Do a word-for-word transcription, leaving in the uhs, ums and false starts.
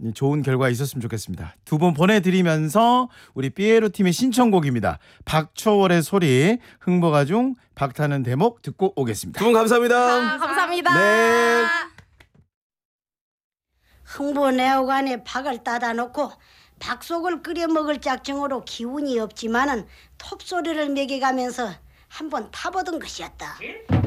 좋은 결과 있었으면 좋겠습니다. 두 분 보내드리면서 우리 삐에로 팀의 신청곡입니다. 박초월의 소리, 흥보가 중 박타는 대목 듣고 오겠습니다. 두 분 감사합니다. 아, 감사합니다. 네. 흥보 내어관에 박을 따다 놓고 박속을 끓여 먹을 작정으로 기운이 없지만은 톱소리를 매겨가면서 한번 타보던 것이었다.